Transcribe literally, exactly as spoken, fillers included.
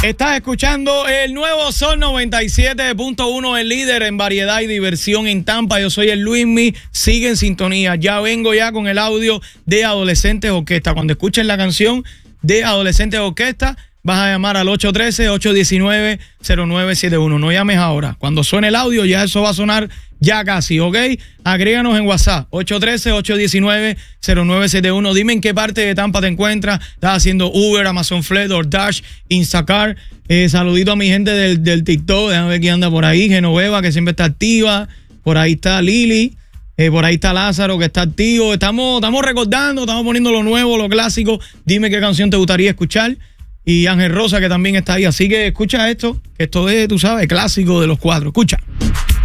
Estás escuchando el nuevo Sol noventa y siete punto uno, el líder en variedad y diversión en Tampa. Yo soy el Luismi, sigue en sintonía. Ya vengo ya con el audio de Adolescentes Orquesta. Cuando escuchen la canción de Adolescentes Orquesta, vas a llamar al ocho uno tres, ocho uno nueve, cero nueve siete uno. No llames ahora. Cuando suene el audio, ya eso va a sonar ya casi, ¿ok? Agréganos en WhatsApp, ocho uno tres, ocho uno nueve, cero nueve siete uno. Dime en qué parte de Tampa te encuentras. Estás haciendo Uber, Amazon Flex, DoorDash, Instacart. Eh, saludito a mi gente del, del TikTok. Déjame ver quién anda por ahí. Genoveva, que siempre está activa. Por ahí está Lili. Eh, por ahí está Lázaro, que está activo. Estamos, estamos recordando, estamos poniendo lo nuevo, lo clásico. Dime qué canción te gustaría escuchar. Y Ángel Rosa, que también está ahí. Así que escucha esto, que esto es, tú sabes, clásico de los cuatro. Escucha.